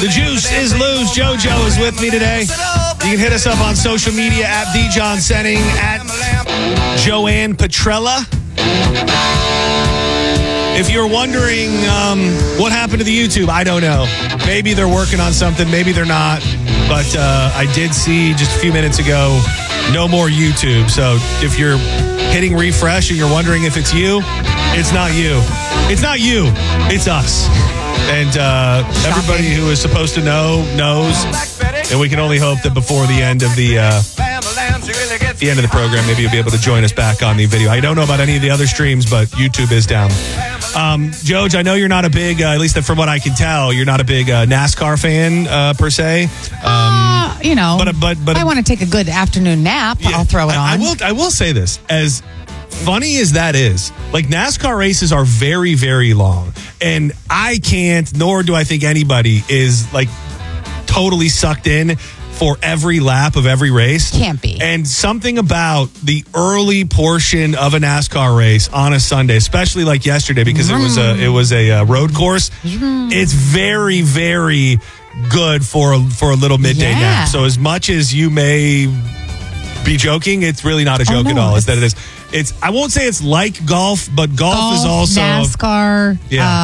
The juice is loose. JoJo is with me today. You can hit us up on social media at @DJohnSenning, at Joanne Petrella. If you're wondering what happened to the YouTube, I don't know. Maybe they're working on something. Maybe they're not. But I did see just a few minutes ago, no more YouTube. So if you're hitting refresh and you're wondering if it's you, it's not you. It's not you. It's us. And everybody who is supposed to know knows. And we can only hope that before the end of the program, maybe you'll be able to join us back on the video. I don't know about any of the other streams, but YouTube is down. Joj, I know you're not a big, at least from what I can tell, you're not a big NASCAR fan per se. But I want to take a good afternoon nap. Yeah, I'll throw it on. I will say this, as funny as that is, like NASCAR races are very, very long, and I can't, nor do I think anybody is like totally sucked in for every lap of every race. Can't be. And something about the early portion of a NASCAR race on a Sunday, especially like yesterday, because it was a road course. It's very, very good for a little midday nap. So as much as you may be joking, it's really not a joke at all. Is that it is. It's, I won't say it's like golf, but golf is also NASCAR.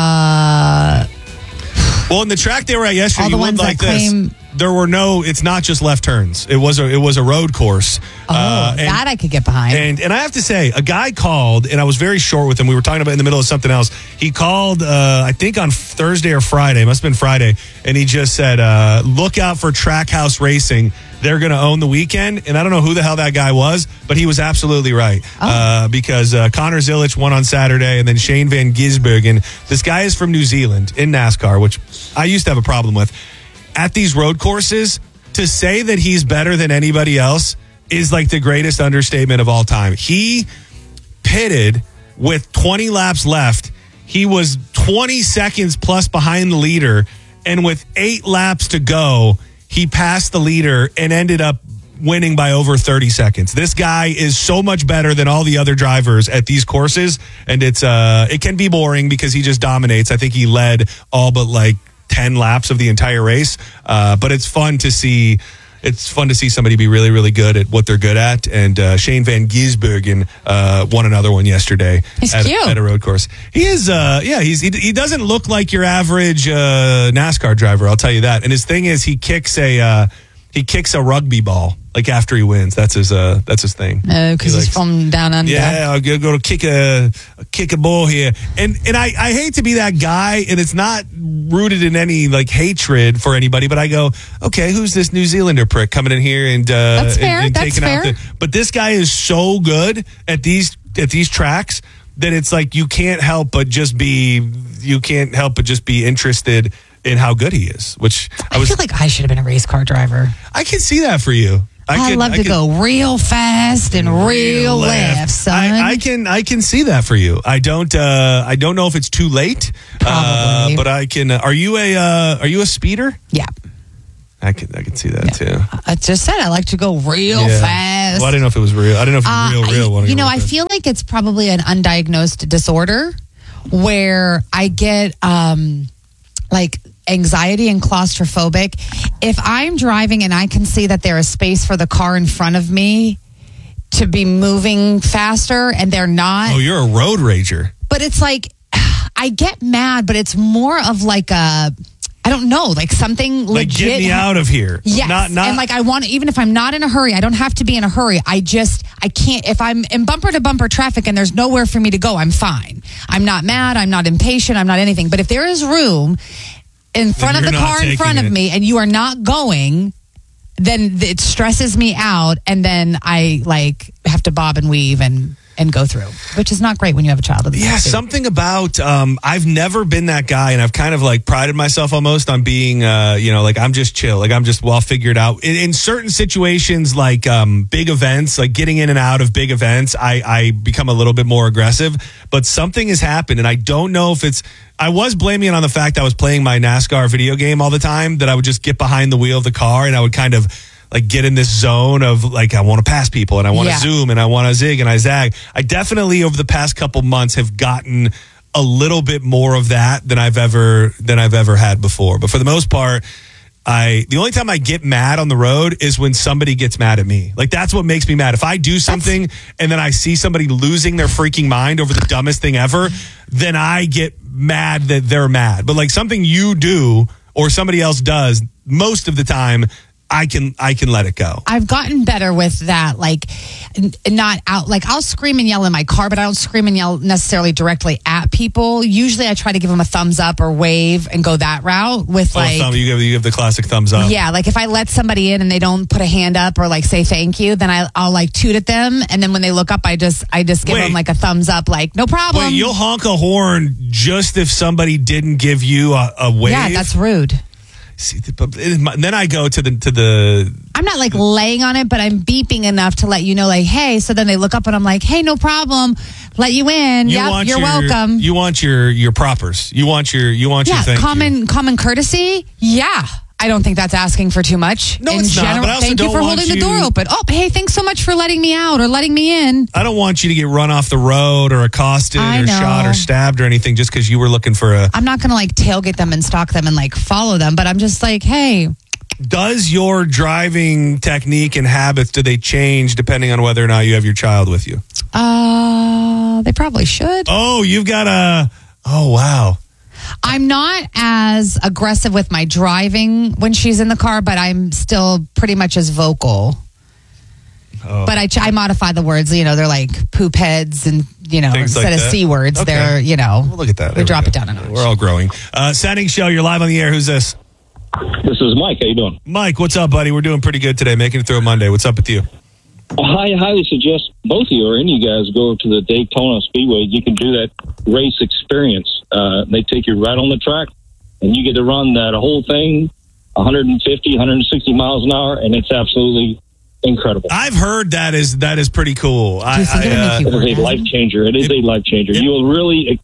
Yeah. Well, in the track they were at yesterday, you went like this. There were no. It's not just left turns. It was a road course. That I could get behind. And I have to say, a guy called, and I was very short with him. We were talking about in the middle of something else. He called, I think on Thursday or Friday. It must have been Friday, and he just said, "Look out for Trackhouse Racing. They're going to own the weekend." And I don't know who the hell that guy was, but he was absolutely right. Because Connor Zilic won on Saturday, and then Shane Van Gisbergen. This guy is from New Zealand in NASCAR, which I used to have a problem with. At these road courses, to say that he's better than anybody else is like the greatest understatement of all time. He pitted with 20 laps left. He was 20 seconds plus behind the leader, and with 8 laps to go, he passed the leader and ended up winning by over 30 seconds. This guy is so much better than all the other drivers at these courses, and it can be boring because he just dominates. I think he led all but like 10 laps of the entire race, but it's fun to see. It's fun to see somebody be really, really good at what they're good at. And Shane Van Gisbergen won another one yesterday at a road course. He is, he doesn't look like your average NASCAR driver. I'll tell you that. And his thing is he kicks a rugby ball. Like after he wins, that's his thing. Because he's from down under. Yeah, I'll go to kick a ball here, and I hate to be that guy, and it's not rooted in any like hatred for anybody, but I go, okay, who's this New Zealander prick coming in here and that's fair. and that's taking fair. out but this guy is so good at these tracks that it's like you can't help but just be interested in how good he is. Which I feel like I should have been a race car driver. I can see that for you. I love to go real fast and real left, son. I can see that for you. I don't know if it's too late. Probably. But I can. Are you a speeder? Yeah. I can see that too. I just said I like to go real fast. Well, I didn't know if it was real. I didn't know if it was real. I feel like it's probably an undiagnosed disorder where I get like anxiety and claustrophobic. If I'm driving and I can see that there is space for the car in front of me to be moving faster and they're not. Oh, you're a road rager. But it's like, I get mad, but it's more of like a, I don't know, like something like legit. Get me out of here. Yes. Not, and like I want to, even if I'm not in a hurry, I don't have to be in a hurry. I can't, if I'm in bumper to bumper traffic and there's nowhere for me to go, I'm fine. I'm not mad. I'm not impatient. I'm not anything. But if there is room in front of the car in front of me and you are not going, then it stresses me out, and then I like have to bob and weave and go through, which is not great when you have a child. Something about I've never been that guy, and I've kind of like prided myself almost on being like I'm just chill, like I'm just well figured out in certain situations, like big events, like getting in and out of big events. I become a little bit more aggressive, but something has happened, and I don't know if it's. I was blaming it on the fact I was playing my NASCAR video game all the time, that I would just get behind the wheel of the car and I would kind of like get in this zone of like, I want to pass people and I want to zoom and I want to zig and I zag. I definitely over the past couple months have gotten a little bit more of that than I've ever had before. But for the most part, the only time I get mad on the road is when somebody gets mad at me. Like, that's what makes me mad. If I do something and then I see somebody losing their freaking mind over the dumbest thing ever, then I get mad that they're mad. But like something you do or somebody else does, most of the time, I can let it go. I've gotten better with that. Like, not out. Like, I'll scream and yell in my car, but I don't scream and yell necessarily directly at people. Usually, I try to give them a thumbs up or wave and go that route with you give the classic thumbs up. Yeah, like if I let somebody in and they don't put a hand up or like say thank you, then I'll like toot at them, and then when they look up, I just give them like a thumbs up, like no problem. Wait, you'll honk a horn just if somebody didn't give you a wave? Yeah, that's rude. See, then I go to the. I'm not like laying on it, but I'm beeping enough to let you know, like, hey. So then they look up and I'm like, hey, no problem. Let you in. You're welcome. You want your propers. You want your thank you. Common courtesy. Yeah. I don't think that's asking for too much. No, it's not. But I also thank you for holding the door open. Oh, hey, thanks so much for letting me out or letting me in. I don't want you to get run off the road or accosted or shot or stabbed or anything just because you were looking for a... I'm not going to like tailgate them and stalk them and like follow them, but I'm just like, hey... Does your driving technique and habits, do they change depending on whether or not you have your child with you? They probably should. Oh, you've got a... Oh, wow. I'm not as aggressive with my driving when she's in the car, but I'm still pretty much as vocal. Oh. But I modify the words. You know, they're like poop heads and, you know, things instead like of C words, they're, you know. Well, look at that. We drop it down a notch. We're all growing. Standing Show, you're live on the air. Who's this? This is Mike. How you doing? Mike, what's up, buddy? We're doing pretty good today, making it through a Monday. What's up with you? I highly suggest both of you or any of you guys go to the Daytona Speedway. You can do that race experience. They take you right on the track, and you get to run that whole thing 150, 160 miles an hour, and it's absolutely incredible. I've heard that is pretty cool. It is a life changer. It is a life changer. You will really,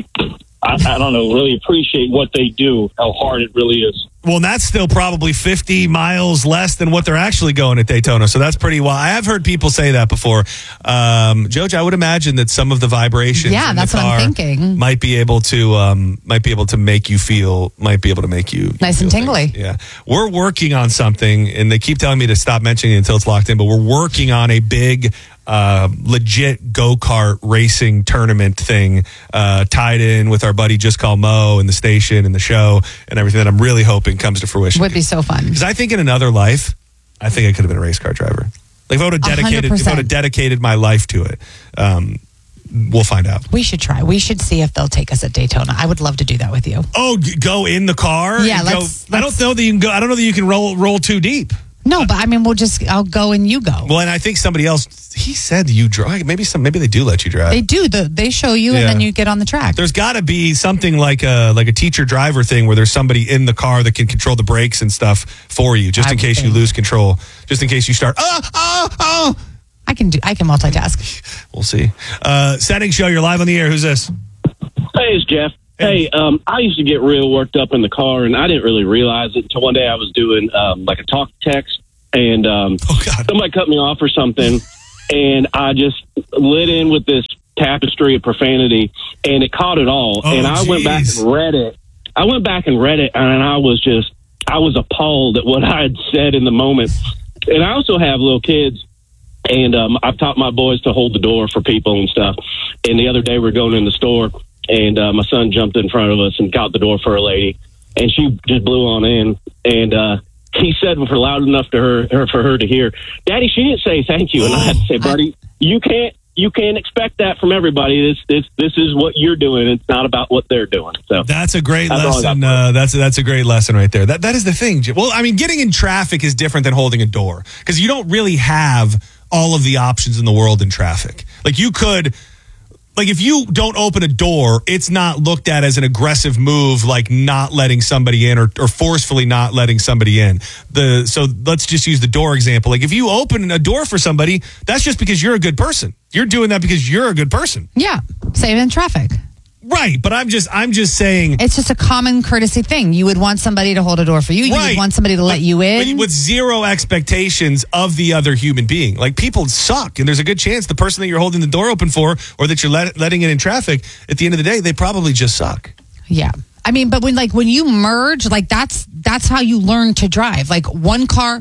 I don't know, really appreciate what they do, how hard it really is. Well, and that's still probably 50 miles less than what they're actually going at Daytona. So that's pretty wild. I have heard people say that before. Jojo, I would imagine that some of the vibrations in that's the car what I'm thinking. might be able to make you feel nice and tingly. Yeah. We're working on something, and they keep telling me to stop mentioning it until it's locked in, but we're working on a big legit go-kart racing tournament thing tied in with our buddy Just Call Mo and the station and the show and everything that I'm really hoping comes to fruition. Would be so fun. Because I think in another life, I think I could have been a race car driver. Like if I would have dedicated my life to it, we'll find out. We should try. We should see if they'll take us at Daytona. I would love to do that with you. Oh, go in the car? Yeah, I don't know that you can go. I don't know that you can roll too deep. No, but I mean, I'll go and you go. Well, and I think somebody else, he said you drive. Maybe they do let you drive. They do. They show you and then you get on the track. There's got to be something like a teacher driver thing where there's somebody in the car that can control the brakes and stuff for you, just in case you lose control, just in case you start, I can multitask. We'll see. Standing Show, you're live on the air. Who's this? Hey, it's Jeff. Hey, I used to get real worked up in the car, and I didn't really realize it until one day I was doing like a talk text, and somebody cut me off or something, and I just lit in with this tapestry of profanity, and it caught it all. And I went back and read it. And I was appalled at what I had said in the moment. And I also have little kids, and I've taught my boys to hold the door for people and stuff. And the other day we were going in the store, and my son jumped in front of us and got the door for a lady, and she just blew on in. And he said for loud enough for her to hear, "Daddy, she didn't say thank you." And I had to say, "Buddy, you can't expect that from everybody. This is what you're doing. It's not about what they're doing." So that's a great lesson. That's a great lesson right there. That is the thing. Well, I mean, getting in traffic is different than holding a door because you don't really have all of the options in the world in traffic. Like you could. Like if you don't open a door, it's not looked at as an aggressive move, like not letting somebody in or forcefully not letting somebody in. So let's just use the door example. Like if you open a door for somebody, that's just because you're a good person. You're doing that because you're a good person. Yeah, same in traffic. Right, but I'm just saying. It's just a common courtesy thing. You would want somebody to hold a door for you. You would want somebody to let you in. But with zero expectations of the other human being. Like, people suck, and there's a good chance the person that you're holding the door open for or that you're letting it in traffic, at the end of the day, they probably just suck. Yeah. I mean, but when you merge, like that's how you learn to drive. Like one car.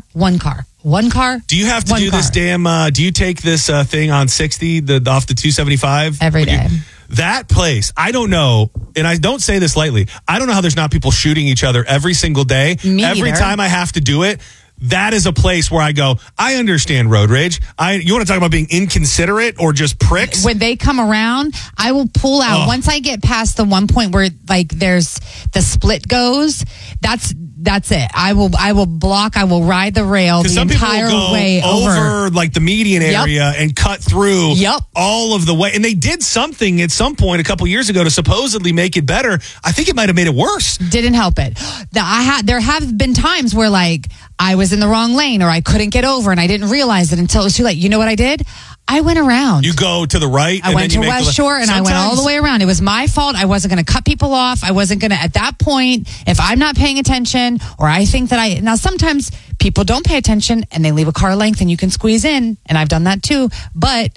Do you have to do this damn, do you take this thing on 60, off the 275? Every day. That place, I don't know, and I don't say this lightly, I don't know how there's not people shooting each other every single day. Every time I have to do it, that is a place where I go, I understand road rage. You want to talk about being inconsiderate or just pricks? When they come around, I will pull out. Once I get past the one point where like there's the split goes, that's it. I will block. I will ride the rail the entire way over like the median area and cut through all of the way. And they did something at some point a couple years ago to supposedly make it better. I think it might have made it worse. Didn't help it. There have been times where like I was in the wrong lane or I couldn't get over and I didn't realize it until it was too late. You know what I did? I went around. You go to the right. I went to West Shore and I went all the way around. It was my fault. I wasn't going to cut people off. I wasn't going to, at that point, if I'm not paying attention or I think that now sometimes people don't pay attention and they leave a car length and you can squeeze in. And I've done that too, but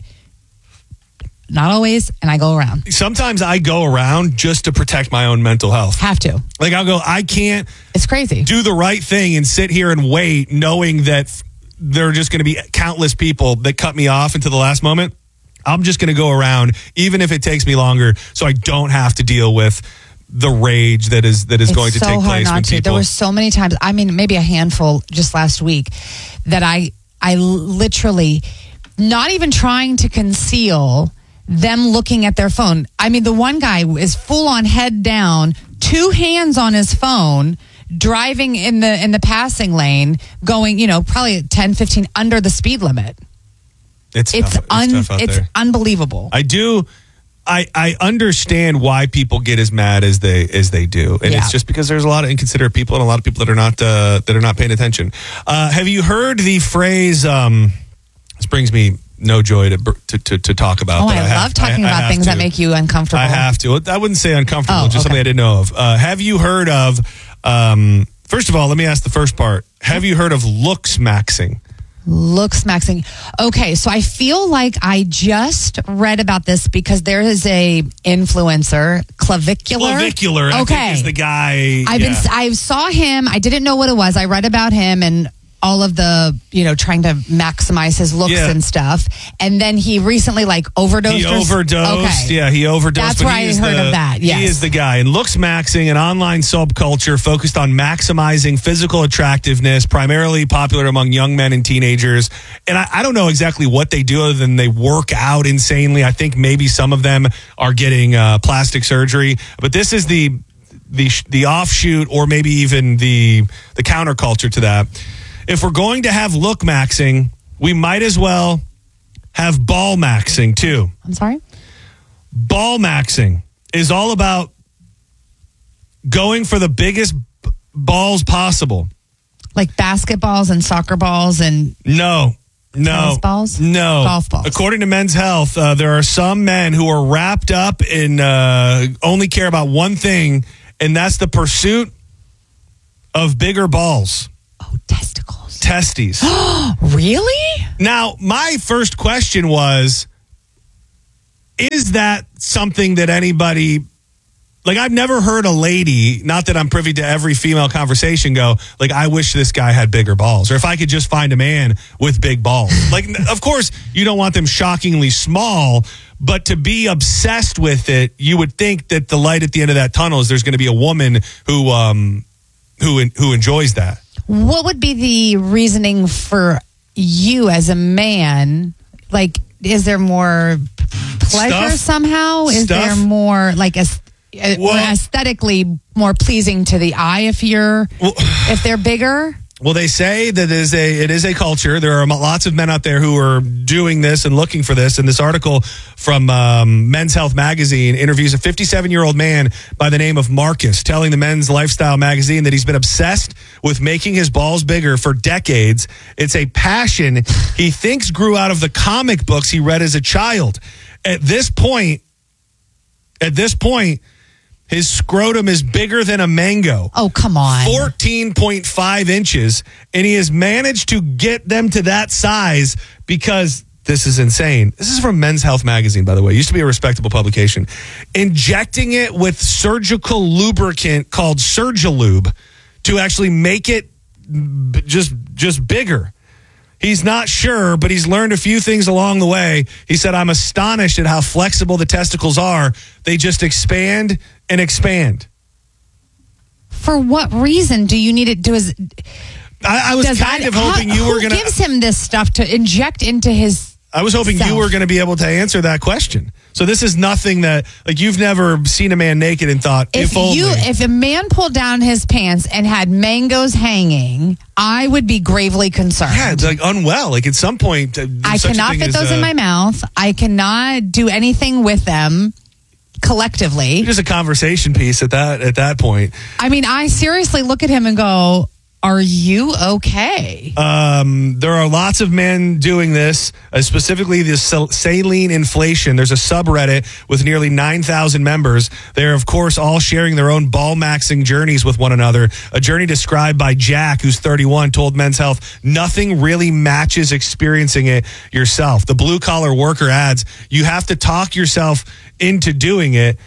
not always. And I go around. Sometimes I go around just to protect my own mental health. Have to. Like I'll go, I can't. It's crazy. Do the right thing and sit here and wait knowing that there are just going to be countless people that cut me off until the last moment. I'm just going to go around, even if it takes me longer, so I don't have to deal with the rage that is going to take place when people. There were so many times, I mean, maybe a handful just last week, that I literally, not even trying to conceal them looking at their phone. I mean, the one guy is full on head down, 2 hands on his phone, driving in the passing lane, going, probably 10, 15 under the speed limit. It's tough out it's there. Unbelievable. I understand why people get as mad as they do, and it's just because there's a lot of inconsiderate people and a lot of people that are not paying attention. Have you heard the phrase? This brings me no joy to talk about. Oh, I love talking about things that make you uncomfortable. I have to. I wouldn't say uncomfortable, just something I didn't know of. Have you heard of? First of all, let me ask the first part. Have you heard of looks maxing? Looks maxing. Okay, so I feel like I just read about this because there is a influencer, Clavicular. Clavicular, okay, I think is the guy. I saw him. I didn't know what it was. I read about him and all of the, trying to maximize his looks and stuff. And then he recently overdosed. He overdosed. Okay. Yeah, he overdosed. That's where I heard of that. Yes. He is the guy. And looks maxing, an online subculture focused on maximizing physical attractiveness, primarily popular among young men and teenagers. And I don't know exactly what they do other than they work out insanely. I think maybe some of them are getting plastic surgery. But this is the offshoot, or maybe even the counterculture to that. If we're going to have look maxing, we might as well have ball maxing too. I'm sorry? Ball maxing is all about going for the biggest balls possible. Like basketballs and soccer balls and... No. Tennis balls? No. Golf balls. According to Men's Health, there are some men who are wrapped up in only care about one thing, and that's the pursuit of bigger balls. Oh, testicles. Testes. Really? Now, my first question was, is that something that anybody, I've never heard a lady, not that I'm privy to every female conversation, go, I wish this guy had bigger balls, or if I could just find a man with big balls. Of course, you don't want them shockingly small, but to be obsessed with it, you would think that the light at the end of that tunnel is there's going to be a woman who enjoys that. What would be the reasoning for you as a man? Is there more pleasure somehow? Is there more or aesthetically more pleasing to the eye if they're bigger? Well, they say that it is a culture. There are lots of men out there who are doing this and looking for this. And this article from Men's Health magazine interviews a 57-year-old man by the name of Marcus, telling the Men's Lifestyle magazine that he's been obsessed with making his balls bigger for decades. It's a passion he thinks grew out of the comic books he read as a child. At this point, At this point, his scrotum is bigger than a mango. Oh, come on. 14.5 inches. And he has managed to get them to that size because this is insane. This is from Men's Health magazine, by the way. It used to be a respectable publication. Injecting it with surgical lubricant called Surgilube to actually make it just bigger. He's not sure, but he's learned a few things along the way. He said, I'm astonished at how flexible the testicles are. They just expand and expand. For what reason do you need it? I was kind of hoping you were going to... Who gives him this stuff to inject into his... I was hoping you were going to be able to answer that question. So this is nothing that, like, you've never seen a man naked and thought, if only. If a man pulled down his pants and had mangoes hanging, I would be gravely concerned. Yeah, it's like unwell. Like at some point, I cannot fit those in my mouth. I cannot do anything with them collectively. Just a conversation piece at that point. I mean, I seriously look at him and go, are you okay? There are lots of men doing this, specifically the saline inflation. There's a subreddit with nearly 9,000 members. They're, of course, all sharing their own ball-maxing journeys with one another. A journey described by Jack, who's 31, told Men's Health, nothing really matches experiencing it yourself. The blue-collar worker adds, you have to talk yourself into doing it.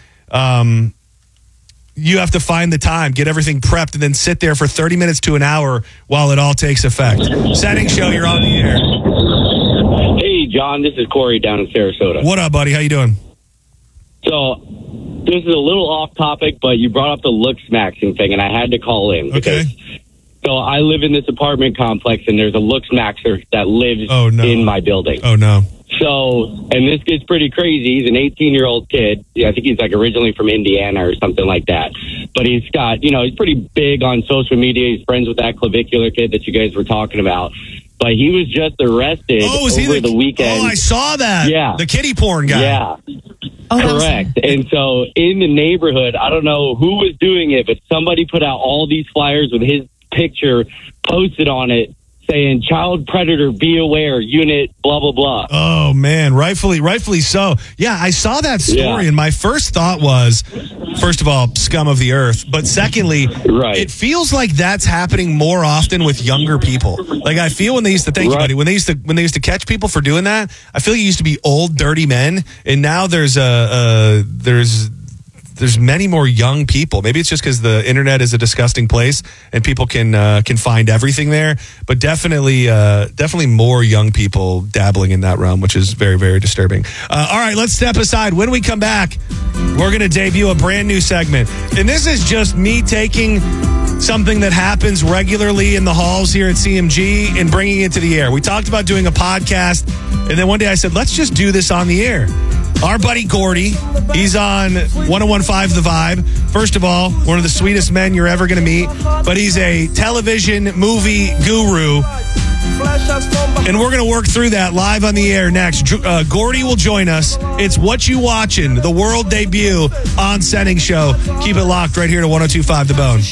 You have to find the time, get everything prepped, and then sit there for 30 minutes to an hour while it all takes effect. Setting show, you're on the air. Hey, John, this is Corey down in Sarasota. What up, buddy? How you doing? So, this is a little off topic, but you brought up the looks maxing thing, and I had to call in. Okay. So, I live in this apartment complex, and there's a looks maxer that lives in my building. Oh, no. So, and this gets pretty crazy. He's an 18-year-old kid. I think he's like originally from Indiana or something like that. But he's got, he's pretty big on social media. He's friends with that clavicular kid that you guys were talking about. But he was just arrested over the weekend. Oh, I saw that. Yeah. The kiddie porn guy. Yeah. Correct. And so in the neighborhood, I don't know who was doing it, but somebody put out all these flyers with his picture posted on it, saying child predator, be aware, unit, blah, blah, blah. Oh, man. Rightfully so. Yeah, I saw that story, and my first thought was, first of all, scum of the earth. But secondly, it feels like that's happening more often with younger people. Like, I feel when they used to, thank you, buddy, when they used to catch people for doing that, I feel like it used to be old, dirty men, and now there's many more young people. Maybe it's just because the internet is a disgusting place and people can find everything there. But definitely more young people dabbling in that realm, which is very, very disturbing. All right, let's step aside. When we come back, we're going to debut a brand new segment. And this is just me taking something that happens regularly in the halls here at CMG and bringing it to the air. We talked about doing a podcast, and then one day I said, let's just do this on the air. Our buddy Gordy, he's on 101.5 The Vibe. First of all, one of the sweetest men you're ever going to meet, but he's a television movie guru. And we're going to work through that live on the air next. Gordy will join us. It's What You Watchin', the world debut on Setting Show. Keep it locked right here to 102.5 The Bone.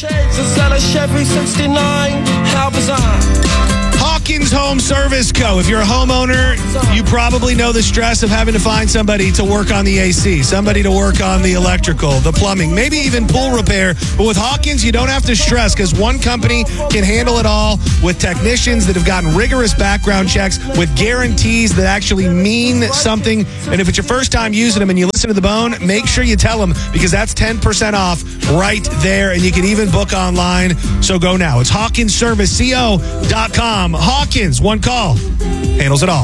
Hawkins Home Service Co. If you're a homeowner, you probably know the stress of having to find somebody to work on the AC, somebody to work on the electrical, the plumbing, maybe even pool repair. But with Hawkins, you don't have to stress because one company can handle it all with technicians that have gotten rigorous background checks with guarantees that actually mean something. And if it's your first time using them and you listen to The Bone, make sure you tell them because that's 10% off right there. And you can even book online. So go now. It's HawkinsServiceCO.com. Hawkins, one call, handles it all.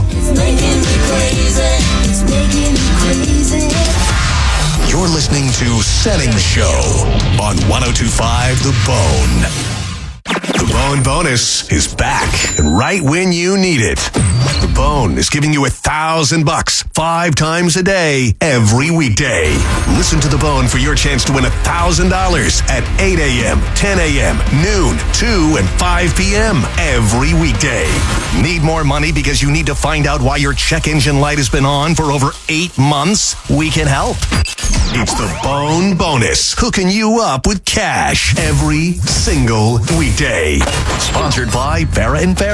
You're listening to Setting Show on 102.5 The Bone. The Bone Bonus is back and right when you need it. The Bone is giving you $1,000 5 times a day, every weekday. Listen to The Bone for your chance to win $1,000 at 8 a.m., 10 a.m., noon, 2, and 5 p.m. every weekday. Need more money because you need to find out why your check engine light has been on for over 8 months? We can help. It's The Bone Bonus, hooking you up with cash every single weekday. Sponsored by Farrah and Farrah.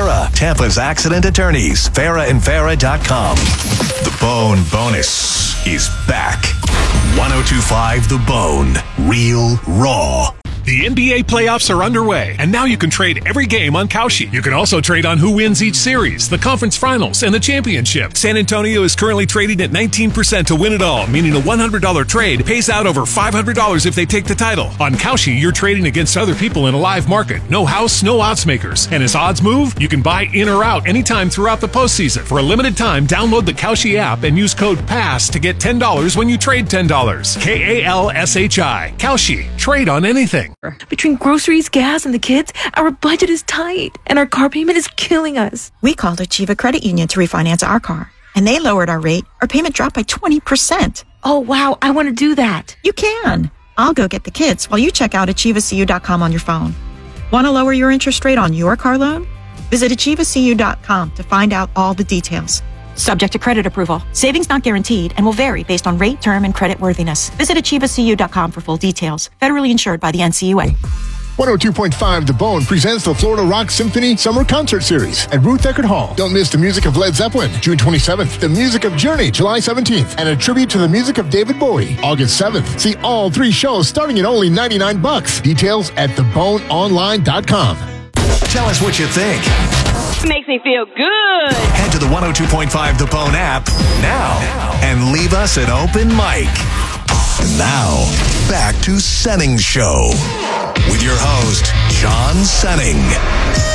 Farah, Tampa's accident attorneys. FarahandFarah.com. The Bone Bonus is back. 102.5 The Bone. Real raw. The NBA playoffs are underway, and now you can trade every game on Kalshi. You can also trade on who wins each series, the conference finals, and the championship. San Antonio is currently trading at 19% to win it all, meaning a $100 trade pays out over $500 if they take the title. On Kalshi, you're trading against other people in a live market. No house, no odds makers. And as odds move, you can buy in or out anytime throughout the postseason. For a limited time, download the Kalshi app and use code PASS to get $10 when you trade $10. KALSHI. Kalshi. Trade on anything. Between groceries, gas, and the kids, our budget is tight, and our car payment is killing us. We called Achieva Credit Union to refinance our car, and they lowered our rate. Our payment dropped by 20%. Oh, wow, I want to do that. You can. I'll go get the kids while you check out AchievaCU.com on your phone. Want to lower your interest rate on your car loan? Visit AchievaCU.com to find out all the details. Subject to credit approval. Savings not guaranteed and will vary based on rate, term, and credit worthiness. Visit AchievaCU.com for full details. Federally insured by the NCUA. 102.5 The Bone presents the Florida Rock Symphony Summer Concert Series at Ruth Eckerd Hall. Don't miss the music of Led Zeppelin, June 27th, the music of Journey, July 17th, and a tribute to the music of David Bowie, August 7th. See all 3 shows starting at only $99. Details at theboneonline.com. Tell us what you think. Makes me feel good. Head to the 102.5 The Bone app now and leave us an open mic. And now, back to Senning Show with your host, John Senning.